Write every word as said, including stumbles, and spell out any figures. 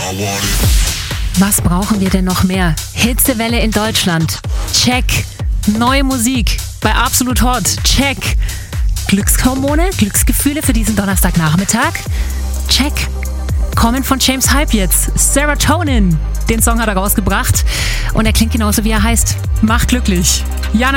Was brauchen wir denn noch mehr? Hitzewelle in Deutschland. Check. Neue Musik bei Absolut Hot. Check. Glückshormone, Glücksgefühle für diesen Donnerstagnachmittag. Check. Kommen von James Hype jetzt. Serotonin. Den Song hat er rausgebracht und er klingt genauso wie er heißt. Macht glücklich. Jana